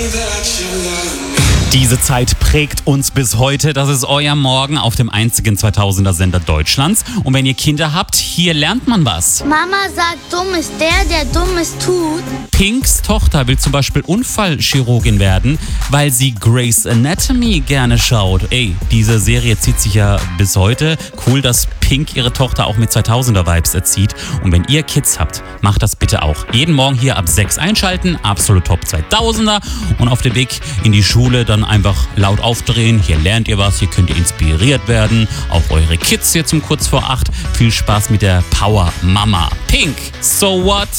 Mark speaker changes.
Speaker 1: Diese Zeit prägt uns bis heute. Das ist euer Morgen auf dem einzigen 2000er Sender Deutschlands. Und wenn ihr Kinder habt, hier lernt man was.
Speaker 2: Mama sagt, dumm ist der Dummes tut.
Speaker 1: Pinks Tochter will zum Beispiel Unfallchirurgin werden, weil sie Grey's Anatomy gerne schaut. Ey, diese Serie zieht sich ja bis heute. Cool, dass Pink ihre Tochter auch mit 2000er-Vibes erzieht. Und wenn ihr Kids habt, macht das bitte auch. Jeden Morgen hier ab 6 einschalten, absolut Top 2000er. Und auf dem Weg in die Schule dann einfach laut aufdrehen. Hier lernt ihr was, hier könnt ihr inspiriert werden. Auch eure Kids jetzt um kurz vor 8. Viel Spaß mit der Power Mama Pink. So what?